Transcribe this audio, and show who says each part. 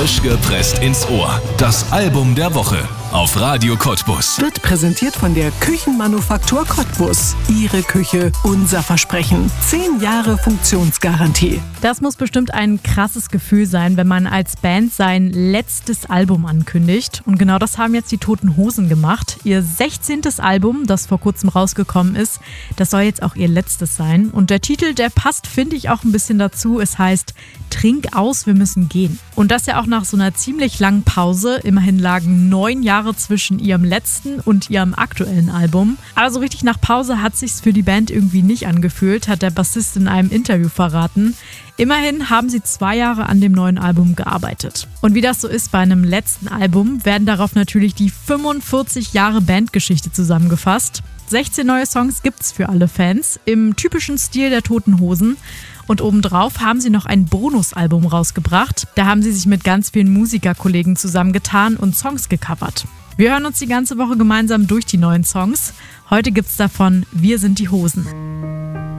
Speaker 1: Frisch gepresst ins Ohr. Das Album der Woche auf Radio Cottbus.
Speaker 2: Wird präsentiert von der Küchenmanufaktur Cottbus. Ihre Küche, unser Versprechen. 10 Jahre Funktionsgarantie.
Speaker 3: Das muss bestimmt ein krasses Gefühl sein, wenn man als Band sein letztes Album ankündigt. Und genau das haben jetzt die Toten Hosen gemacht. Ihr 16. Album, das vor kurzem rausgekommen ist, das soll jetzt auch ihr letztes sein. Und der Titel, der passt, finde ich, auch ein bisschen dazu. Es heißt Trink aus, wir müssen gehen. Und das ja auch nach so einer ziemlich langen Pause. Immerhin lagen 9 Jahre zwischen ihrem letzten und ihrem aktuellen Album. Aber so richtig nach Pause hat sich's für die Band irgendwie nicht angefühlt, hat der Bassist in einem Interview verraten. Immerhin haben sie 2 Jahre an dem neuen Album gearbeitet. Und wie das so ist bei einem letzten Album, werden darauf natürlich die 45 Jahre Bandgeschichte zusammengefasst. 16 neue Songs gibt's für alle Fans, im typischen Stil der Toten Hosen. Und obendrauf haben sie noch ein Bonusalbum rausgebracht. Da haben sie sich mit ganz vielen Musikerkollegen zusammengetan und Songs gecovert. Wir hören uns die ganze Woche gemeinsam durch die neuen Songs. Heute gibt's davon Wir sind die Hosen.